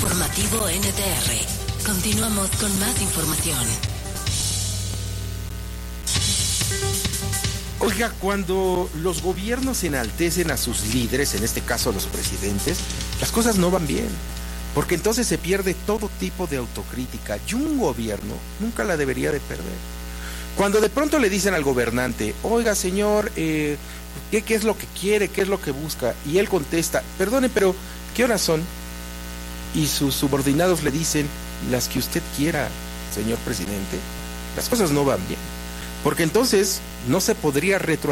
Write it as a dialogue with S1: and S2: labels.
S1: Informativo NTR. Continuamos con más información.
S2: Oiga, cuando los gobiernos enaltecen a sus líderes, en este caso a los presidentes, las cosas no van bien, porque entonces se pierde todo tipo de autocrítica y un gobierno nunca la debería de perder. Cuando de pronto le dicen al gobernante, oiga señor, ¿qué es lo que quiere, qué es lo que busca? Y él contesta, perdone, pero ¿qué horas son? Y sus subordinados le dicen, las que usted quiera, señor presidente. Las cosas no van bien, porque entonces no se podría